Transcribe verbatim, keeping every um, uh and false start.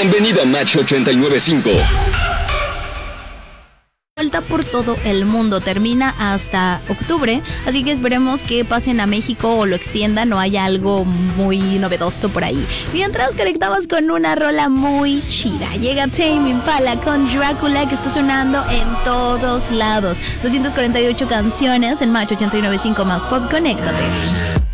Bienvenido a Match ochenta y nueve punto cinco. Vuelta por todo el mundo, termina hasta octubre, así que esperemos que pasen a México o lo extiendan o haya algo muy novedoso por ahí. Mientras conectamos con una rola muy chida, llega Tame Impala con Drácula, que está sonando en todos lados. doscientas cuarenta y ocho canciones en Match ochenta y nueve punto cinco más pop, conéctate.